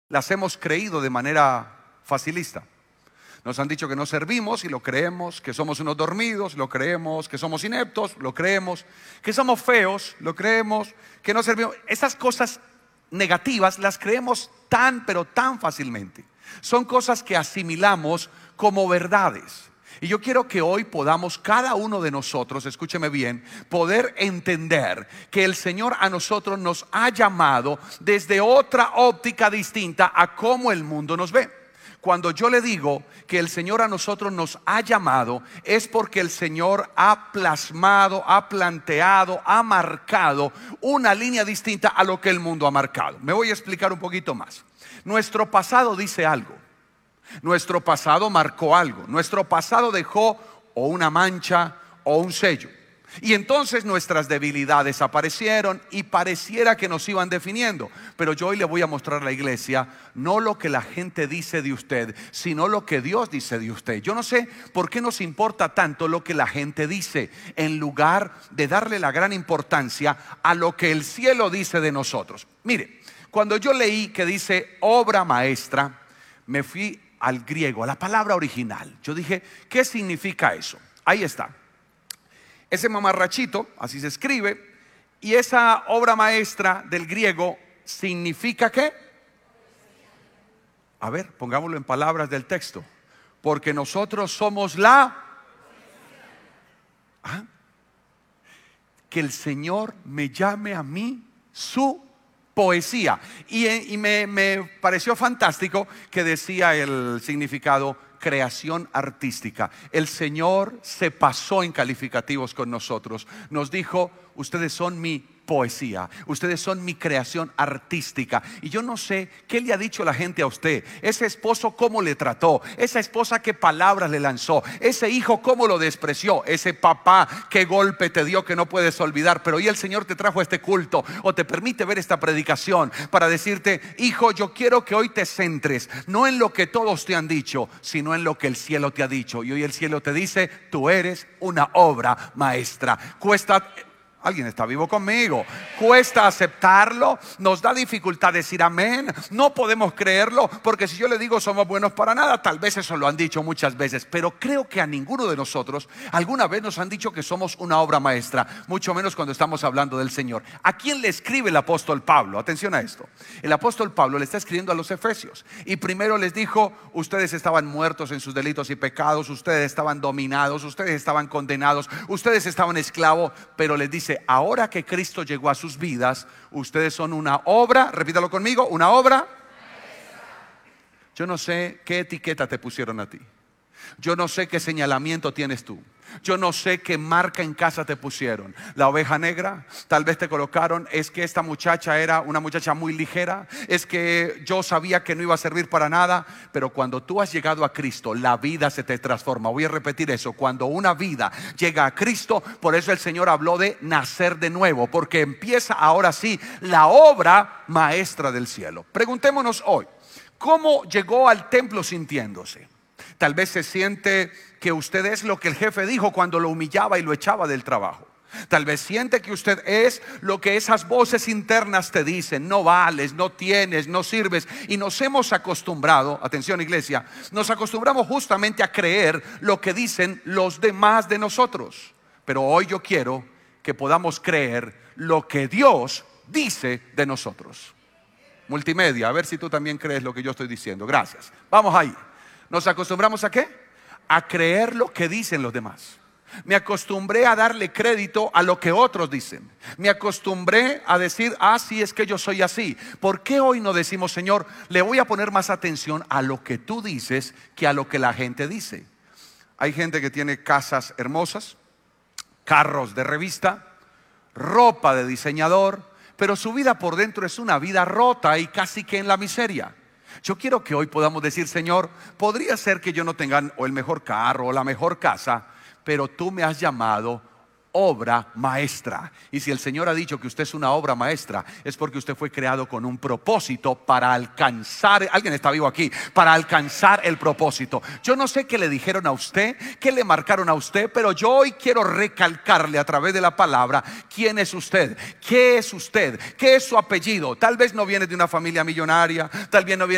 las hemos creído de manera facilista. Nos han dicho que no servimos y lo creemos, que somos unos dormidos, lo creemos, que somos ineptos, lo creemos, que somos feos, lo creemos, que no servimos. Esas cosas negativas las creemos tan, pero tan fácilmente. Son cosas que asimilamos como verdades. Y yo quiero que hoy podamos, cada uno de nosotros, escúcheme bien, poder entender que el Señor a nosotros nos ha llamado desde otra óptica distinta a cómo el mundo nos ve. Cuando yo le digo que el Señor a nosotros nos ha llamado, es porque el Señor ha plasmado, ha planteado, ha marcado una línea distinta a lo que el mundo ha marcado. Me voy a explicar un poquito más. Nuestro pasado dice algo. Nuestro pasado marcó algo. Nuestro pasado dejó o una mancha o un sello. Y entonces nuestras debilidades aparecieron y pareciera que nos iban definiendo. Pero yo hoy le voy a mostrar a la iglesia no lo que la gente dice de usted, sino lo que Dios dice de usted. Yo no sé por qué nos importa tanto lo que la gente dice, en lugar de darle la gran importancia a lo que el cielo dice de nosotros. Mire, cuando yo leí que dice obra maestra, me fui al griego, a la palabra original. Yo dije, ¿qué significa eso? Ahí está. Ese mamarrachito, así se escribe, y esa obra maestra del griego significa ¿qué? A ver, pongámoslo en palabras del texto. Porque nosotros somos que el Señor me llame a mí su poesía. Y me pareció fantástico que decía el significado creación artística. El Señor se pasó en calificativos con nosotros. Nos dijo, ustedes son mi poesía, ustedes son mi creación artística. Y yo no sé qué le ha dicho la gente a usted. Ese esposo cómo le trató, esa esposa qué palabras le lanzó, ese hijo cómo lo despreció, ese papá qué golpe te dio que no puedes olvidar. Pero hoy el Señor te trajo a este culto o te permite ver esta predicación para decirte, hijo, yo quiero que hoy te centres no en lo que todos te han dicho, sino en lo que el cielo te ha dicho. Y hoy el cielo te dice, tú eres una obra maestra. Alguien está vivo conmigo. Cuesta aceptarlo, nos da dificultad decir amén. No podemos creerlo, porque si yo le digo somos buenos para nada, tal vez eso lo han dicho muchas veces, pero creo que a ninguno de nosotros alguna vez nos han dicho que somos una obra maestra, mucho menos cuando estamos hablando del Señor. ¿A quién le escribe el apóstol Pablo? Atención a esto. El apóstol Pablo le está escribiendo a los efesios y primero les dijo, ustedes estaban muertos en sus delitos y pecados, ustedes estaban dominados, ustedes estaban condenados, ustedes estaban esclavos, pero les dice, ahora que Cristo llegó a sus vidas, ustedes son una obra, repítalo conmigo, una obra maestra. Yo no sé qué etiqueta te pusieron a ti. Yo no sé qué señalamiento tienes tú. Yo no sé qué marca en casa te pusieron. La oveja negra, tal vez te colocaron, es que esta muchacha era una muchacha muy ligera, es que yo sabía que no iba a servir para nada. Pero cuando tú has llegado a Cristo, la vida se te transforma. Voy a repetir eso, cuando una vida llega a Cristo, por eso el Señor habló de nacer de nuevo, porque empieza ahora sí la obra maestra del cielo. Preguntémonos hoy, ¿cómo llegó al templo sintiéndose? Tal vez se siente que usted es lo que el jefe dijo cuando lo humillaba y lo echaba del trabajo. Tal vez siente que usted es lo que esas voces internas te dicen. No vales, no tienes, no sirves. Y nos hemos acostumbrado, atención iglesia, nos acostumbramos justamente a creer lo que dicen los demás de nosotros. Pero hoy yo quiero que podamos creer lo que Dios dice de nosotros. Multimedia, a ver si tú también crees lo que yo estoy diciendo. Gracias. Vamos ahí. ¿Nos acostumbramos a qué? A creer lo que dicen los demás. Me acostumbré a darle crédito a lo que otros dicen. Me acostumbré a decir, sí, es que yo soy así. ¿Por qué hoy no decimos, Señor, le voy a poner más atención a lo que tú dices que a lo que la gente dice? Hay gente que tiene casas hermosas, carros de revista, ropa de diseñador, pero su vida por dentro es una vida rota y casi que en la miseria. Yo quiero que hoy podamos decir, Señor, podría ser que yo no tenga o el mejor carro o la mejor casa, pero tú me has llamado obra maestra. Y si el Señor ha dicho que usted es una obra maestra, es porque usted fue creado con un propósito para alcanzar. Alguien está vivo aquí, para alcanzar el propósito. Yo no sé qué le dijeron a usted, qué le marcaron a usted, pero yo hoy quiero recalcarle a través de la palabra quién es usted, qué es su apellido. Tal vez no viene de una familia millonaria, tal vez no viene